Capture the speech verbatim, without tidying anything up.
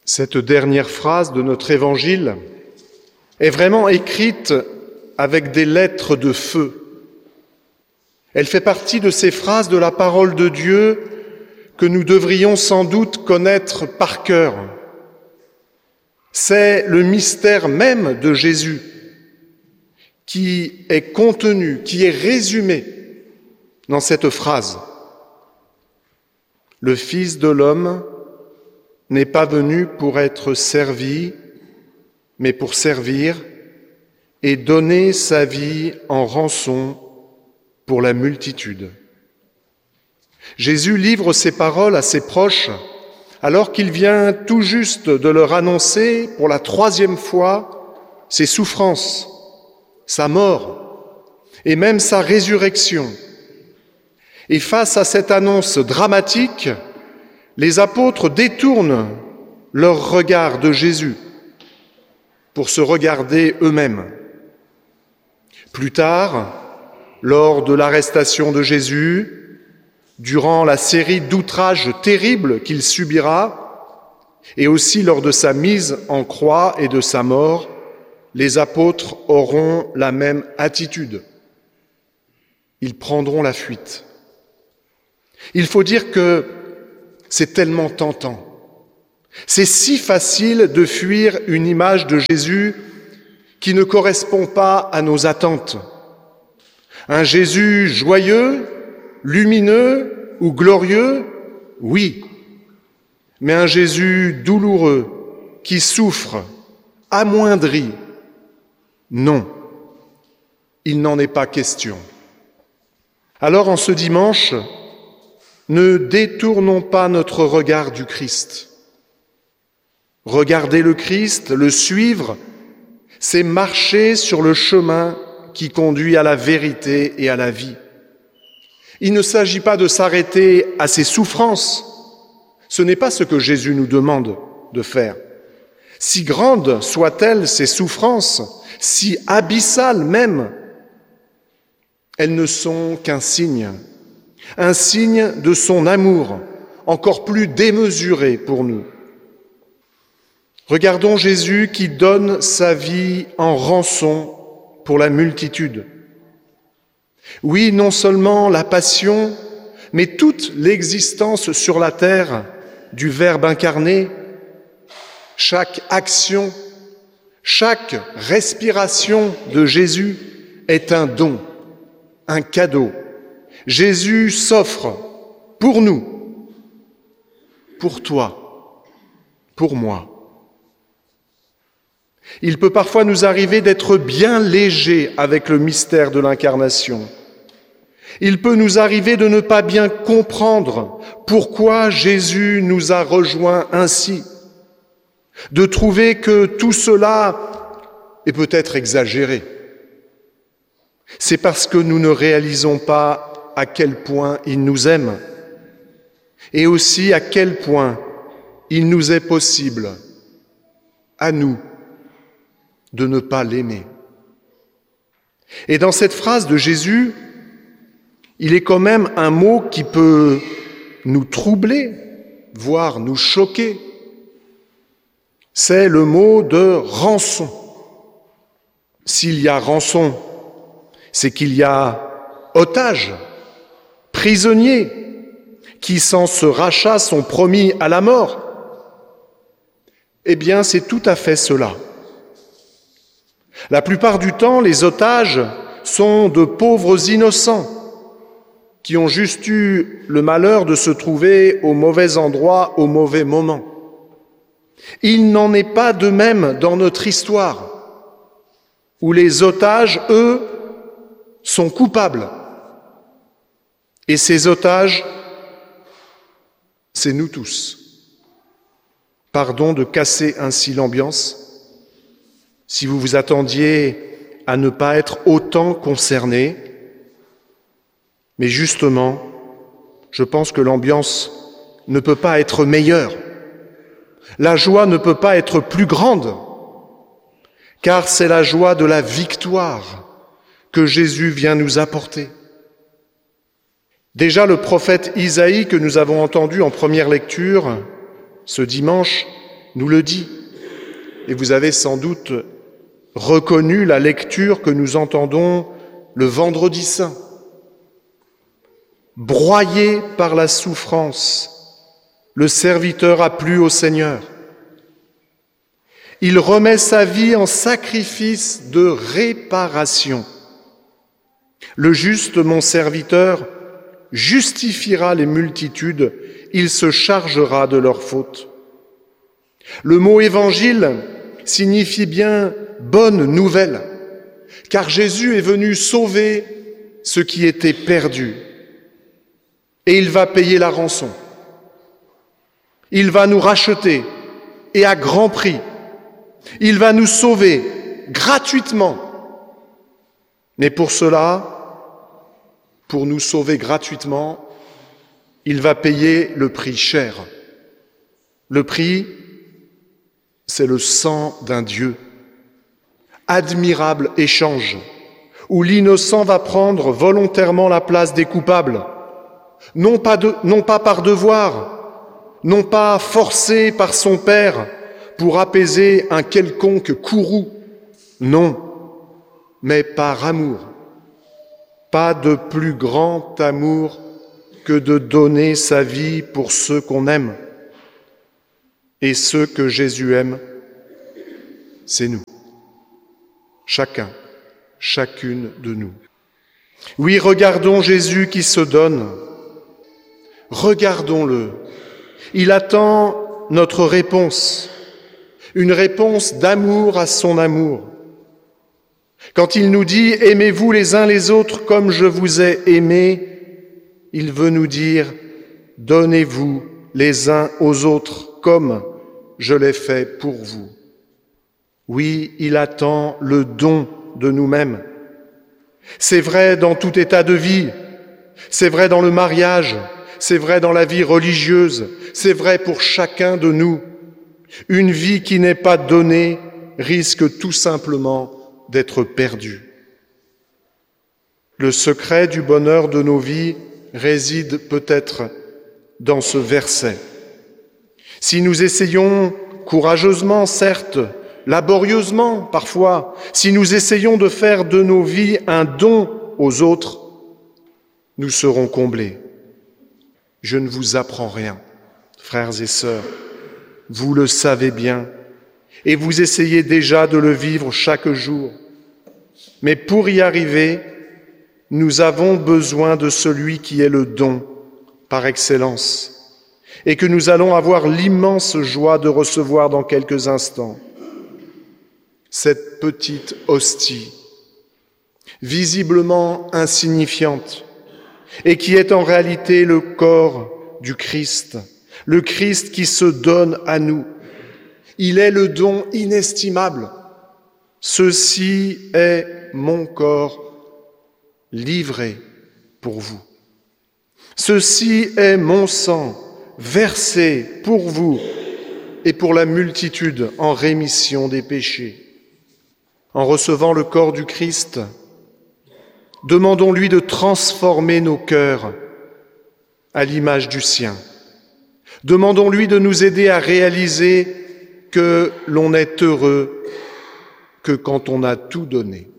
Cette dernière phrase de notre évangile est vraiment écrite avec des lettres de feu. Elle fait partie de ces phrases de la parole de Dieu que nous devrions sans doute connaître par cœur. C'est le mystère même de Jésus qui est contenu, qui est résumé dans cette phrase. Le Fils de l'homme n'est pas venu pour être servi, mais pour servir et donner sa vie en rançon pour la multitude. Jésus livre ces paroles à ses proches alors qu'il vient tout juste de leur annoncer pour la troisième fois ses souffrances, sa mort et même sa résurrection. Et face à cette annonce dramatique, les apôtres détournent leur regard de Jésus pour se regarder eux-mêmes. Plus tard, lors de l'arrestation de Jésus, durant la série d'outrages terribles qu'il subira, et aussi lors de sa mise en croix et de sa mort, les apôtres auront la même attitude. Ils prendront la fuite. Il faut dire que c'est tellement tentant. C'est si facile de fuir une image de Jésus qui ne correspond pas à nos attentes. Un Jésus joyeux, lumineux ou glorieux, oui, mais un Jésus douloureux, qui souffre, amoindri, non, il n'en est pas question. Alors en ce dimanche, ne détournons pas notre regard du Christ. Regarder le Christ, le suivre, c'est marcher sur le chemin qui conduit à la vérité et à la vie. Il ne s'agit pas de s'arrêter à ses souffrances. Ce n'est pas ce que Jésus nous demande de faire. Si grandes soient-elles ces souffrances, si abyssales même, elles ne sont qu'un signe. Un signe de son amour, encore plus démesuré pour nous. Regardons Jésus qui donne sa vie en rançon pour la multitude. Oui, non seulement la passion, mais toute l'existence sur la terre du Verbe incarné, chaque action, chaque respiration de Jésus est un don, un cadeau. Jésus s'offre pour nous, pour toi, pour moi. Il peut parfois nous arriver d'être bien légers avec le mystère de l'incarnation. Il peut nous arriver de ne pas bien comprendre pourquoi Jésus nous a rejoints ainsi, de trouver que tout cela est peut-être exagéré. C'est parce que nous ne réalisons pas à quel point il nous aime et aussi à quel point il nous est possible, à nous, de ne pas l'aimer. Et dans cette phrase de Jésus, il est quand même un mot qui peut nous troubler, voire nous choquer. C'est le mot de rançon. S'il y a rançon, c'est qu'il y a otage, prisonniers qui, sans ce rachat, sont promis à la mort. Eh bien, c'est tout à fait cela. La plupart du temps, les otages sont de pauvres innocents qui ont juste eu le malheur de se trouver au mauvais endroit, au mauvais moment. Il n'en est pas de même dans notre histoire, où les otages, eux, sont coupables. Et ces otages, c'est nous tous. Pardon de casser ainsi l'ambiance. Si vous vous attendiez à ne pas être autant concernés, mais justement, je pense que l'ambiance ne peut pas être meilleure. La joie ne peut pas être plus grande, car c'est la joie de la victoire que Jésus vient nous apporter. Déjà, le prophète Isaïe, que nous avons entendu en première lecture ce dimanche, nous le dit. Et vous avez sans doute reconnu la lecture que nous entendons le vendredi saint. Broyé par la souffrance, le serviteur a plu au Seigneur. Il remet sa vie en sacrifice de réparation. Le juste, mon serviteur, justifiera les multitudes, il se chargera de leurs fautes. Le mot évangile signifie bien bonne nouvelle, car Jésus est venu sauver ce qui était perdu. Et il va payer la rançon. Il va nous racheter, et à grand prix. Il va nous sauver gratuitement. Mais pour cela, pour nous sauver gratuitement, il va payer le prix cher. Le prix, c'est le sang d'un Dieu. Admirable échange, où l'innocent va prendre volontairement la place des coupables, non pas, de, non pas par devoir, non pas forcé par son père pour apaiser un quelconque courroux, non, mais par amour. Pas de plus grand amour que de donner sa vie pour ceux qu'on aime. Et ceux que Jésus aime, c'est nous. Chacun, chacune de nous. Oui, regardons Jésus qui se donne. Regardons-le. Il attend notre réponse, une réponse d'amour à son amour. Quand il nous dit « Aimez-vous les uns les autres comme je vous ai aimés », il veut nous dire « Donnez-vous les uns aux autres comme je l'ai fait pour vous ». Oui, il attend le don de nous-mêmes. C'est vrai dans tout état de vie, c'est vrai dans le mariage, c'est vrai dans la vie religieuse, c'est vrai pour chacun de nous. Une vie qui n'est pas donnée risque tout simplement d'être perdue. Le secret du bonheur de nos vies réside peut-être dans ce verset. Si nous essayons courageusement, certes, laborieusement parfois, si nous essayons de faire de nos vies un don aux autres, nous serons comblés. Je ne vous apprends rien, frères et sœurs, vous le savez bien, et vous essayez déjà de le vivre chaque jour. Mais pour y arriver, nous avons besoin de celui qui est le don par excellence, et que nous allons avoir l'immense joie de recevoir dans quelques instants. Cette petite hostie, visiblement insignifiante, et qui est en réalité le corps du Christ, le Christ qui se donne à nous. Il est le don inestimable. Ceci est mon corps livré pour vous. Ceci est mon sang versé pour vous et pour la multitude en rémission des péchés. En recevant le corps du Christ, demandons-lui de transformer nos cœurs à l'image du sien. Demandons-lui de nous aider à réaliser que l'on est heureux que quand on a tout donné.